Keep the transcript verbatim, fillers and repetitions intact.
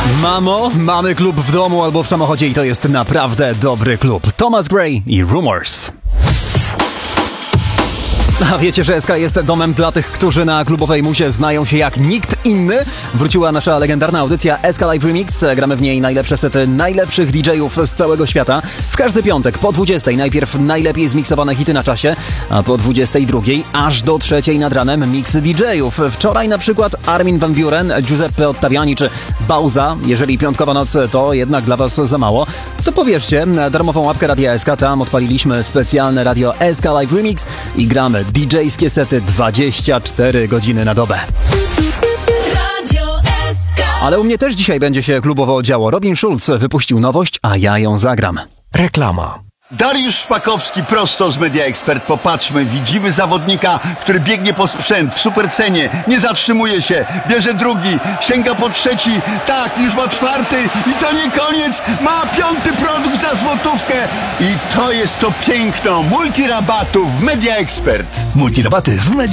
Mamo, mamy klub w domu albo w samochodzie i to jest naprawdę dobry klub. Thomas Gray i Rumors. A wiecie, że S K jest domem dla tych, którzy na klubowej muzie znają się jak nikt inny? Wróciła nasza legendarna audycja S K Live Remix. Gramy w niej najlepsze sety najlepszych D J-ów z całego świata. W każdy piątek po dwudziestej najpierw najlepiej zmiksowane hity na czasie, a po dwudziestej drugiej aż do trzeciej nad ranem miksy D J-ów. Wczoraj na przykład Armin van Buuren, Giuseppe Ottaviani czy Bauza. Jeżeli piątkowa noc to jednak dla was za mało, to powiedzcie, darmową łapkę Radia S K, tam odpaliliśmy specjalne radio S K Live Remix i gramy D J-skie sety dwadzieścia cztery godziny na dobę. Ale u mnie też dzisiaj będzie się klubowo działo. Robin Schulz wypuścił nowość, a ja ją zagram. Reklama. Dariusz Szpakowski prosto z Media Expert. Popatrzmy, widzimy zawodnika, który biegnie po sprzęt w supercenie, nie zatrzymuje się, bierze drugi, sięga po trzeci, tak, już ma czwarty i to nie koniec, ma piąty produkt za złotówkę i to jest to piękno multirabatów w Media Expert. Multirabaty w Media